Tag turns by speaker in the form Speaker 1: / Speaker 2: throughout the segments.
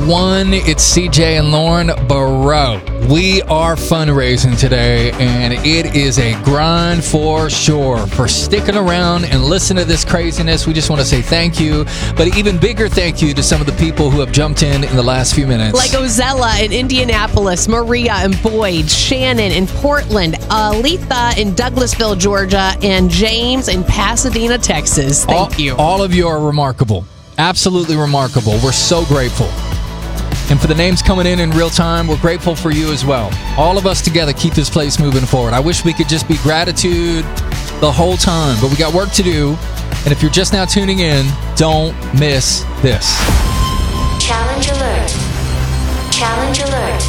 Speaker 1: One. It's CJ and Lauren Barrow. We are fundraising today, and it is a grind for sure. For sticking around and listening to this craziness, we just want to say thank you. But even bigger thank you to some of the people who have jumped in the last few minutes.
Speaker 2: Like Ozella in Indianapolis, Maria in Boyd, Shannon in Portland, Aletha in Douglasville, Georgia, and James in Pasadena, Texas. Thank you.
Speaker 1: All of you are remarkable. Absolutely remarkable. We're so grateful. And for the names coming in real time, we're grateful for you as well. All of us together keep this place moving forward. I wish we could just be gratitude the whole time, but we got work to do. And if you're just now tuning in, don't miss this.
Speaker 3: Challenge alert. Challenge alert.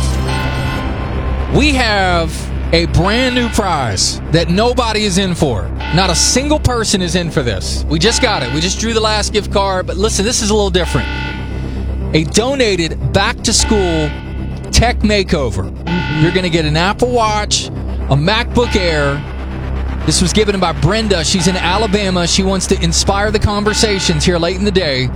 Speaker 1: We have a brand new prize that nobody is in for. Not a single person is in for this. We just got it. We just drew the last gift card. But listen, this is a little different. A donated back-to-school tech makeover. You're going to get an Apple Watch, a MacBook Air. This was given by Brenda. She's in Alabama. She wants to inspire the conversations here late in the day.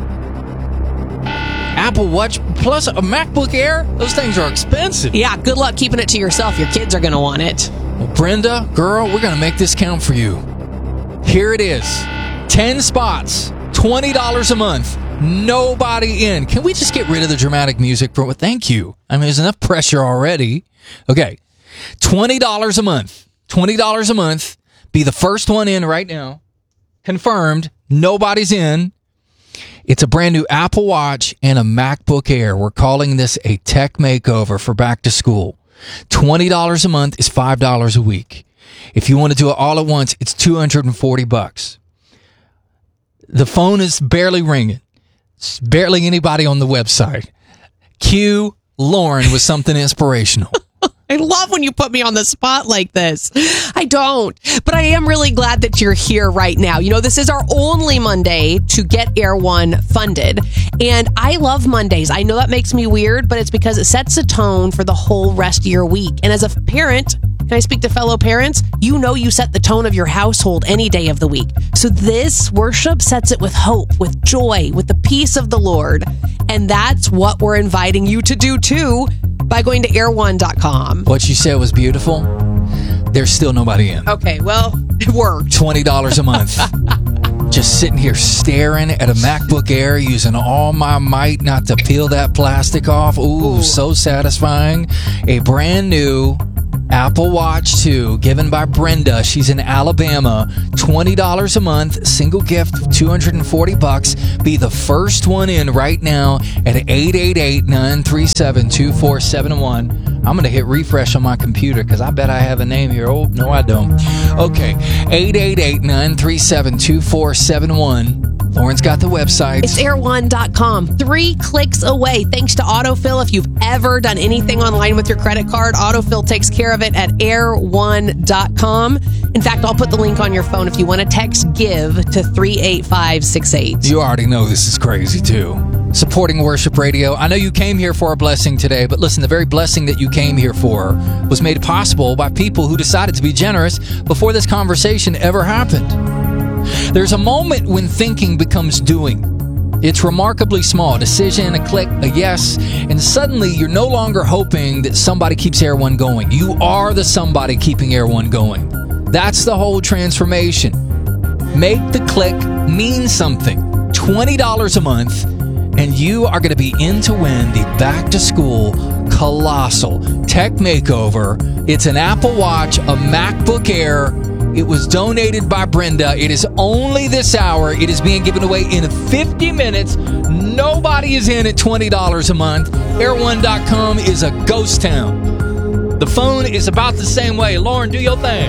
Speaker 1: Apple Watch plus a MacBook Air? Those things are expensive.
Speaker 2: Yeah, good luck keeping it to yourself. Your kids are going to want it.
Speaker 1: Well, Brenda, girl, we're going to make this count for you. Here it is. 10 spots, $20 a month. Nobody in. Can we just get rid of the dramatic music for thank you? I mean, there's enough pressure already. Okay. $20 a month. $20 a month. Be the first one in right now. Confirmed. Nobody's in. It's a brand new Apple Watch and a MacBook Air. We're calling this a tech makeover for back to school. $20 a month is $5 a week. If you want to do it all at once, it's $240. The phone is barely ringing. It's barely anybody on the website. Cue Lauren with something inspirational.
Speaker 2: I love when you put me on the spot like this. I don't, but I am really glad that you're here right now. You know, this is our only Monday to get Air One funded, and I love Mondays. I know that makes me weird, but it's because it sets a tone for the whole rest of your week. And as a parent, can I speak to fellow parents? You know you set the tone of your household any day of the week. So this worship sets it with hope, with joy, with the peace of the Lord. And that's what we're inviting you to do too by going to air1.com.
Speaker 1: What you said was beautiful. There's still nobody in.
Speaker 2: Okay, well, it worked.
Speaker 1: $20 a month. Just sitting here staring at a MacBook Air, using all my might not to peel that plastic off. Ooh, so satisfying. A brand new Apple Watch 2 given by Brenda. She's in Alabama. $20 a month. Single gift of $240. Be the first one in right now at 888-937-2471. I'm going to hit refresh on my computer because I bet I have a name here. Oh, no, I don't. Okay. 888-937-2471. Lauren's got the website.
Speaker 2: It's air1.com. 3 clicks away. Thanks to Autofill. If you've ever done anything online with your credit card, Autofill takes care of it at air1.com. In fact, I'll put the link on your phone if you want to text GIVE to 38568.
Speaker 1: You already know this is crazy, too. Supporting Worship Radio. I know you came here for a blessing today, but listen, the very blessing that you came here for was made possible by people who decided to be generous before this conversation ever happened. There's a moment when thinking becomes doing. It's remarkably small. A decision, a click, a yes, and suddenly you're no longer hoping that somebody keeps Air One going. You are the somebody keeping Air One going. That's the whole transformation. Make the click mean something. $20 a month, and you are going to be in to win the back-to-school colossal tech makeover. It's an Apple Watch, a MacBook Air. It was donated by Brenda. It is only this hour. It is being given away in 50 minutes. Nobody is in at $20 a month. Air1.com is a ghost town. The phone is about the same way. Lauren, do your thing.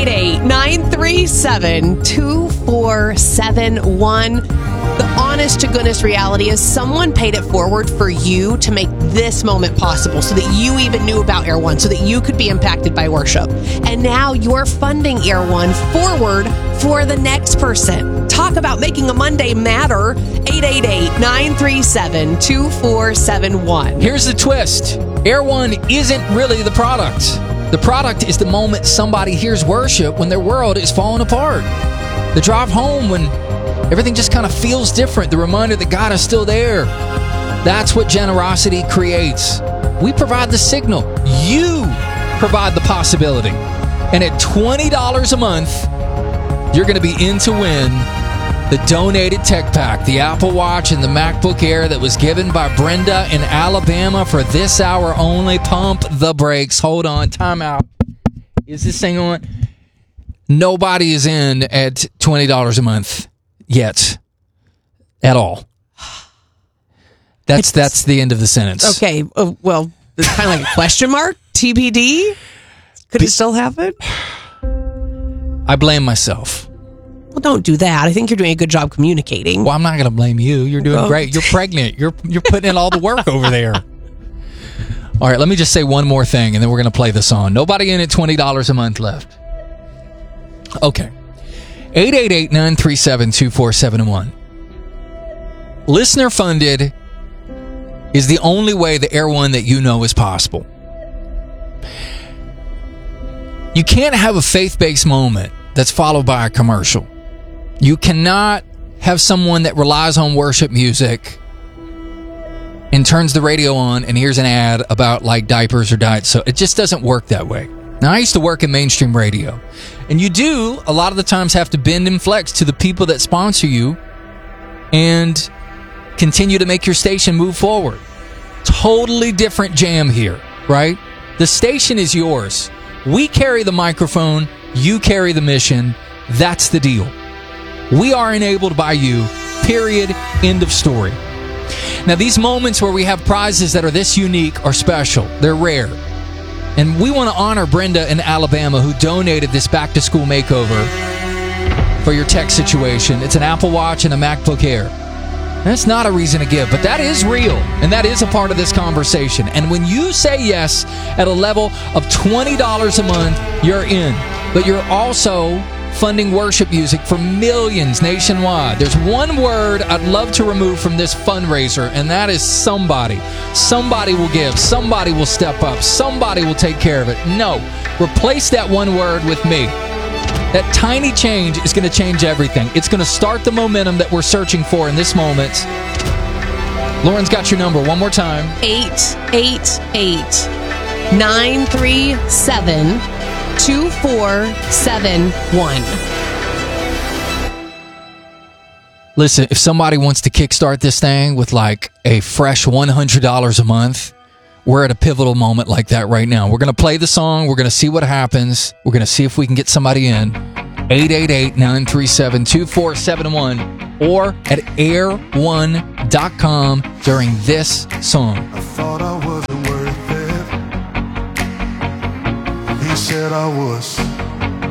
Speaker 2: 888-937-2471. The honest to goodness reality is someone paid it forward for you to make this moment possible so that you even knew about Air One, so that you could be impacted by worship. And now you're funding Air One forward for the next person. Talk about making a Monday matter. 888-937-2471.
Speaker 1: Here's the twist. Air One isn't really the product. The product is the moment somebody hears worship when their world is falling apart. The drive home when everything just kind of feels different. The reminder that God is still there. That's what generosity creates. We provide the signal. You provide the possibility. And at $20 a month, you're going to be in to win the donated tech pack, the Apple Watch and the MacBook Air that was given by Brenda in Alabama for this hour only. Pump the brakes. Hold on. Time out. Is this thing on? Nobody is in at $20 a month yet. At all. That's the end of the sentence.
Speaker 2: Okay. Well, it's kind of like a question mark. TBD? Could it still happen?
Speaker 1: I blame myself.
Speaker 2: Well, don't do that. I think you're doing a good job communicating.
Speaker 1: Well, I'm not going to blame you. You're doing great. You're pregnant. You're putting in all the work over there. All right, let me just say one more thing, and then we're going to play the song. Nobody in at $20 a month left. Okay. 888-937-2471. Listener funded is the only way the Air One that you know is possible. You can't have a faith-based moment that's followed by a commercial. You cannot have someone that relies on worship music and turns the radio on and hears an ad about like diapers or diet soap. It just doesn't work that way. Now, I used to work in mainstream radio, and you do a lot of the times have to bend and flex to the people that sponsor you and continue to make your station move forward. Totally different jam here, right? The station is yours. We carry the microphone. You carry the mission. That's the deal. We are enabled by you. Period. End of story. Now, these moments where we have prizes that are this unique are special. They're rare. And we want to honor Brenda in Alabama who donated this back-to-school makeover for your tech situation. It's an Apple Watch and a MacBook Air. That's not a reason to give, but that is real, and that is a part of this conversation. And when you say yes at a level of $20 a month, you're in. But you're also funding worship music for millions nationwide. There's one word I'd love to remove from this fundraiser, and that is somebody. Somebody will give. Somebody will step up. Somebody will take care of it. No. Replace that one word with me. That tiny change is going to change everything. It's going to start the momentum that we're searching for in this moment. Lauren's got your number one more time.
Speaker 2: 888-937-2471.
Speaker 1: Listen, if somebody wants to kickstart this thing with like a fresh $100 a month, we're at a pivotal moment like that right now. We're going to play the song. We're going to see what happens. We're going to see if we can get somebody in. 888-937-2471 or at air1.com during this song.
Speaker 4: I thought I wasn't worth it. He said I was.